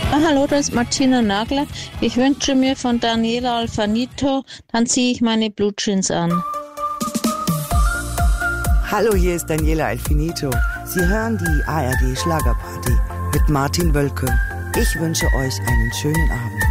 Hallo, das ist Martina Nagler. Ich wünsche mir von Daniela Alfanito, dann ziehe ich meine Blutjeans an. Hallo, hier ist Daniela Alfinito. Sie hören die ARD Schlagerparty mit Martin Wölke. Ich wünsche euch einen schönen Abend.